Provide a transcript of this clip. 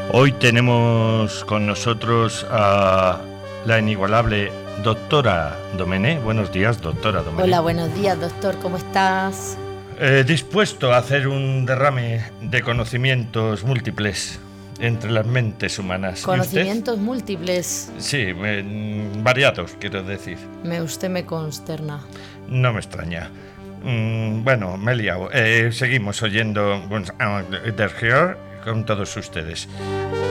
Hoy tenemos con nosotros a la inigualable doctora Domené. Buenos días, doctora Domené. Hola, buenos días, doctor. ¿Cómo estás? Dispuesto a hacer un derrame de conocimientos múltiples entre las mentes humanas. Conocimientos múltiples. Sí, variados, quiero decir. Usted me consterna. No me extraña. Bueno, me he liado. Seguimos oyendo The Here con todos ustedes.